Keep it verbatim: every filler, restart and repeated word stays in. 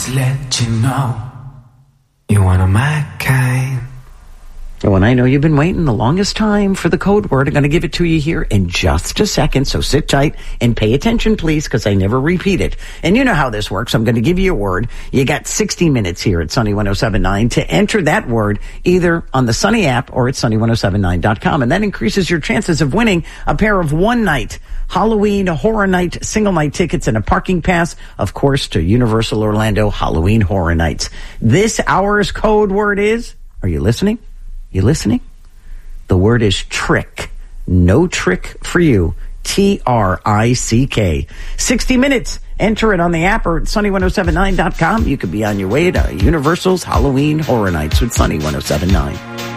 to let you know you're one of my kind. Well, and I know you've been waiting the longest time for the code word. I'm going to give it to you here in just a second, so sit tight and pay attention, please, because I never repeat it. And you know how this works. I'm going to give you a word. You got sixty minutes here at Sunny ten seventy-nine to enter that word either on the Sunny app or at sunny ten seventy-nine dot com, and that increases your chances of winning a pair of one-night Halloween Horror Night single night tickets and a parking pass, of course, to Universal Orlando Halloween Horror Nights. This hour's code word is, are you listening? You listening? The word is trick. No trick for you. T R I C K. sixty minutes. Enter it on the app or at sunny ten seventy-nine dot com. You could be on your way to Universal's Halloween Horror Nights with Sunny ten seventy-nine.